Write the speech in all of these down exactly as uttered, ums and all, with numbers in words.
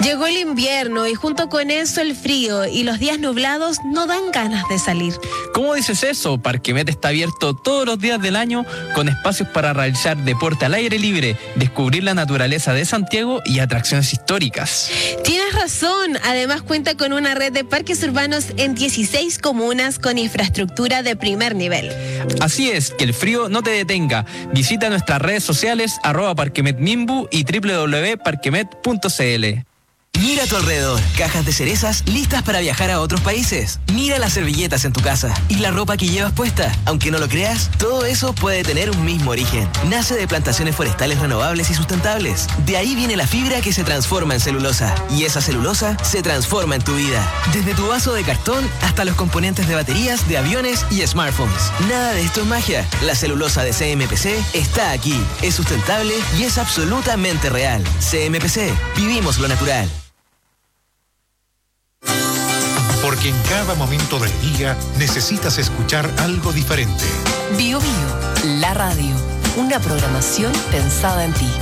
Llegó el invierno y junto con eso el frío y los días nublados no dan ganas de salir. ¿Cómo dices eso? Parquemet está abierto todos los días del año con espacios para realizar deporte al aire libre, descubrir la naturaleza de Santiago y atracciones históricas. Tienes razón, además cuenta con una red de parques urbanos en dieciséis comunas con infraestructura de primer nivel. Así es, que el frío no te detenga. Visita nuestras redes sociales arroba parquemetmimbu y doble u doble u doble u punto parquemet punto c l. Mira a tu alrededor, cajas de cerezas listas para viajar a otros países. Mira las servilletas en tu casa y la ropa que llevas puesta. Aunque no lo creas, todo eso puede tener un mismo origen. Nace de plantaciones forestales renovables y sustentables. De ahí viene la fibra que se transforma en celulosa. Y esa celulosa se transforma en tu vida. Desde tu vaso de cartón hasta los componentes de baterías de aviones y smartphones. Nada de esto es magia. La celulosa de C M P C está aquí. Es sustentable y es absolutamente real. C M P C. Vivimos lo natural. Porque en cada momento del día necesitas escuchar algo diferente. Bio Bio, la radio, una programación pensada en ti.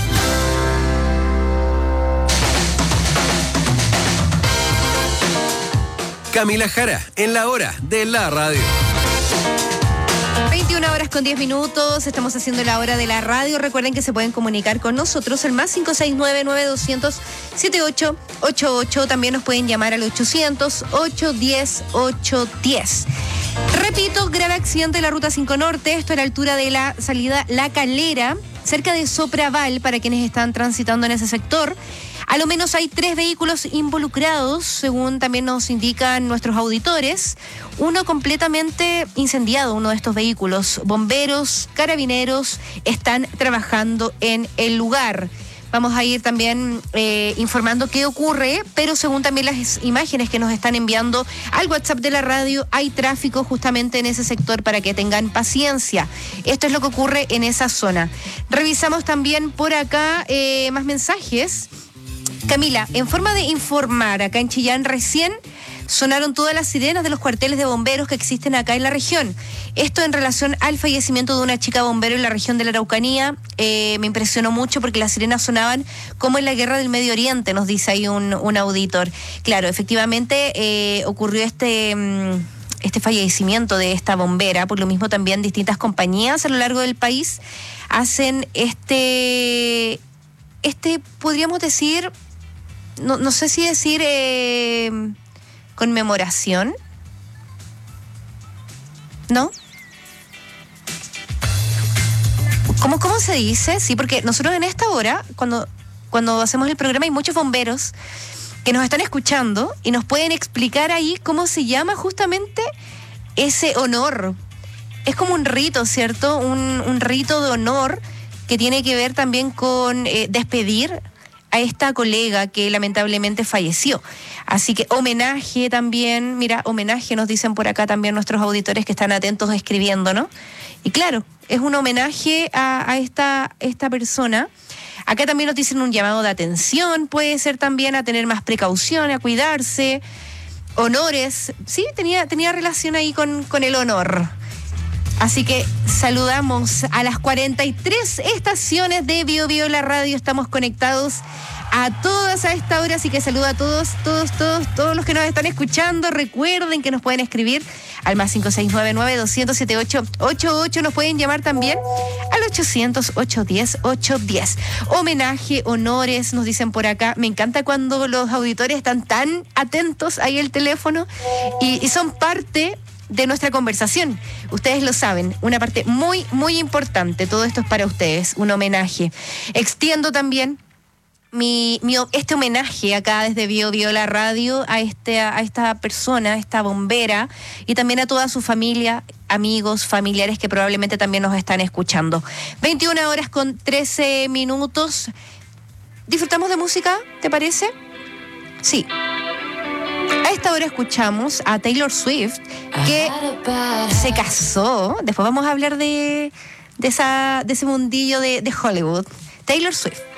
Camila Jara, en la hora de la radio. veintiuna horas con diez minutos, estamos haciendo la hora de la radio. Recuerden que se pueden comunicar con nosotros al más cinco seis nueve, nueve dos cero cero, siete ocho ocho ocho. También nos pueden llamar al ochocientos, ochocientos diez, ochocientos diez. Repito, grave accidente de la Ruta cinco Norte, esto a la altura de la salida La Calera, cerca de Sopraval, para quienes están transitando en ese sector. A lo menos hay tres vehículos involucrados, según también nos indican nuestros auditores. Uno completamente incendiado, uno de estos vehículos. Bomberos, carabineros están trabajando en el lugar. Vamos a ir también eh, informando qué ocurre, pero según también las imágenes que nos están enviando al WhatsApp de la radio, hay tráfico justamente en ese sector para que tengan paciencia. Esto es lo que ocurre en esa zona. Revisamos también por acá eh, más mensajes. Camila, en forma de informar, acá en Chillán recién sonaron todas las sirenas de los cuarteles de bomberos que existen acá en la región. Esto en relación al fallecimiento de una chica bombero en la región de la Araucanía. Eh, me impresionó mucho porque las sirenas sonaban como en la guerra del Medio Oriente, nos dice ahí un, un auditor. Claro, efectivamente eh, ocurrió este... Mmm, este fallecimiento de esta bombera. Por lo mismo también distintas compañías a lo largo del país hacen este... Este, podríamos decir... No, no sé si decir eh, conmemoración, ¿no? ¿Cómo, ¿Cómo se dice? Sí, porque nosotros en esta hora, cuando, cuando hacemos el programa, hay muchos bomberos que nos están escuchando y nos pueden explicar ahí cómo se llama justamente ese honor. Es como un rito, ¿cierto? Un, un rito de honor que tiene que ver también con eh, despedir a esta colega que lamentablemente falleció. Así que homenaje también, mira, homenaje nos dicen por acá también nuestros auditores que están atentos escribiendo, ¿no? Y claro, es un homenaje a, a esta, esta persona. Acá también nos dicen un llamado de atención, puede ser también a tener más precaución, a cuidarse. Honores, sí, tenía, tenía relación ahí con, con el honor. Así que saludamos a las cuarenta y tres estaciones de Bio Bio la radio. Estamos conectados a todas a esta hora, así que saludo a todos, todos, todos, todos los que nos están escuchando. Recuerden que nos pueden escribir al más cinco seis nueve, nueve dos cero cero, siete ocho ocho ocho. Nos pueden llamar también al ochocientos, ochocientos diez, ochocientos diez. Homenaje, honores, nos dicen por acá. Me encanta cuando los auditores están tan atentos ahí al teléfono y, y son parte de nuestra conversación. Ustedes lo saben, una parte muy, muy importante. Todo esto es para ustedes, un homenaje. Extiendo también mi, mi este homenaje acá desde Bio Bio la radio a, este, a esta persona, a esta bombera, y también a toda su familia, amigos, familiares que probablemente también nos están escuchando. veintiuna horas con trece minutos. ¿Disfrutamos de música? ¿Te parece? Sí. A esta hora escuchamos a Taylor Swift, que se casó. Después vamos a hablar de, de, esa, de ese mundillo de, de Hollywood. Taylor Swift.